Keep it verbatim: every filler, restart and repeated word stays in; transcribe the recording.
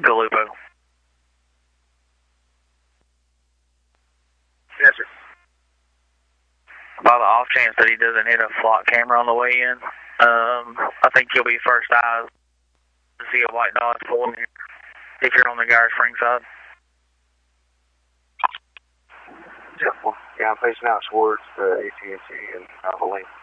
Galupo. Yes, sir. By the off chance that he doesn't hit a flock camera on the way in, um, I think you'll be first eyes to see a white Dodge pulling you if you're on the Geyser Spring side. Yeah, well, yeah, I'm facing out towards the A T and T and Alpha Lane.